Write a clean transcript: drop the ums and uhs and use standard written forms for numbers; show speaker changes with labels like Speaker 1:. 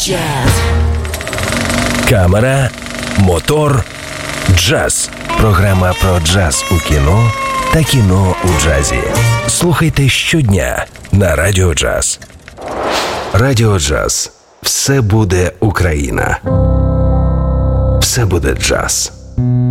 Speaker 1: Jazz.
Speaker 2: Камера, мотор, джаз. Програма про джаз у кіно та кіно у джазі. Слухайте щодня на Радіо Джаз. Радіо Джаз. Все буде Україна. Все буде джаз.